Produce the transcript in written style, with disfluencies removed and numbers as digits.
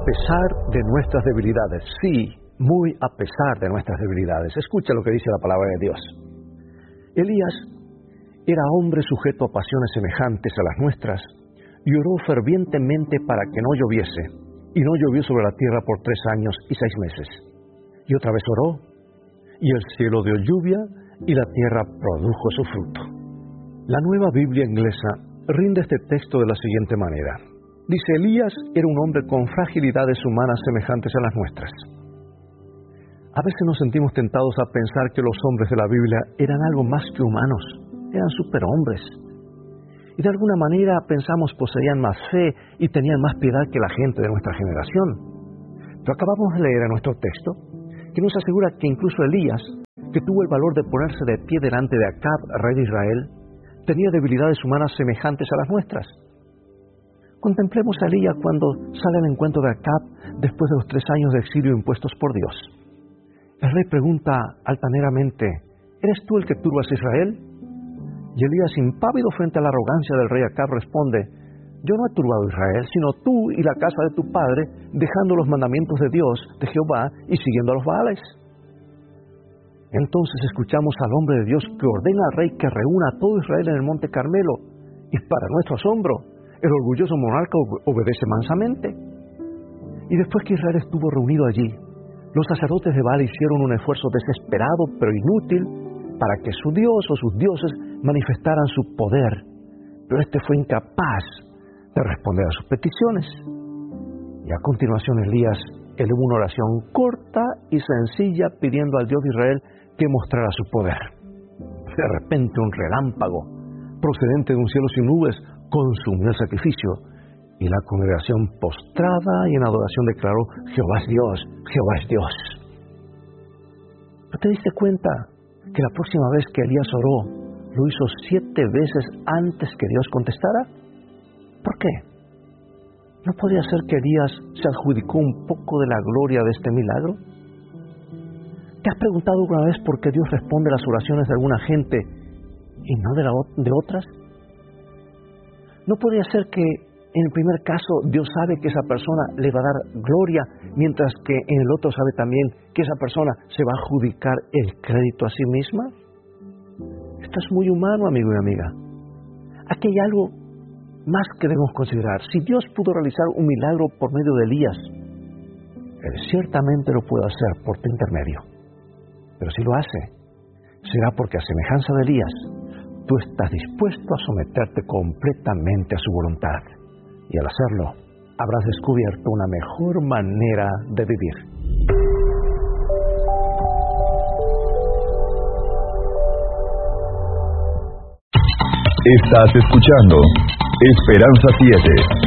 pesar de nuestras debilidades. Sí, muy a pesar de nuestras debilidades. Escucha lo que dice la palabra de Dios. Elías era hombre sujeto a pasiones semejantes a las nuestras y oró fervientemente para que no lloviese, y no llovió sobre la tierra por 3 años y 6 meses. Y otra vez oró, y el cielo dio lluvia, y la tierra produjo su fruto. La Nueva Biblia Inglesa rinde este texto de la siguiente manera. Dice: Elías era un hombre con fragilidades humanas semejantes a las nuestras. A veces nos sentimos tentados a pensar que los hombres de la Biblia eran algo más que humanos, eran superhombres. Y de alguna manera pensamos poseían más fe y tenían más piedad que la gente de nuestra generación. Pero acabamos de leer en nuestro texto que nos asegura que incluso Elías, que tuvo el valor de ponerse de pie delante de Acab, rey de Israel, tenía debilidades humanas semejantes a las nuestras. Contemplemos a Elías cuando sale al encuentro de Acab después de los 3 años de exilio impuestos por Dios. El rey pregunta altaneramente: ¿eres tú el que turbas a Israel? Y Elías, impávido frente a la arrogancia del rey Acab, responde: yo no he turbado a Israel, sino tú y la casa de tu padre, dejando los mandamientos de Dios, de Jehová, y siguiendo a los Baales. Entonces escuchamos al hombre de Dios que ordena al rey que reúna a todo Israel en el monte Carmelo, y para nuestro asombro, el orgulloso monarca obedece mansamente. Y después que Israel estuvo reunido allí, los sacerdotes de Baal hicieron un esfuerzo desesperado pero inútil para que su Dios o sus dioses manifestaran su poder, pero este fue incapaz de responder a sus peticiones. Y a continuación Elías elevó una oración corta y sencilla pidiendo al Dios de Israel que mostrara su poder. De repente un relámpago procedente de un cielo sin nubes consumió el sacrificio, y la congregación postrada y en adoración declaró: Jehová es Dios, Jehová es Dios. ¿No te diste cuenta que la próxima vez que Elías oró, lo hizo 7 veces antes que Dios contestara? ¿Por qué? ¿No podría ser que Elías se adjudicó un poco de la gloria de este milagro? ¿Te has preguntado alguna vez por qué Dios responde las oraciones de alguna gente y no de otras? ¿No podría ser que en el primer caso Dios sabe que esa persona le va a dar gloria, mientras que en el otro sabe también que esa persona se va a adjudicar el crédito a sí misma? Esto es muy humano, amigo y amiga. Aquí hay algo más que debemos considerar. Si Dios pudo realizar un milagro por medio de Elías, Él ciertamente lo puede hacer por tu intermedio. Pero si lo hace, será porque a semejanza de Elías, tú estás dispuesto a someterte completamente a su voluntad. Y al hacerlo, habrás descubierto una mejor manera de vivir. Estás escuchando Esperanza 7.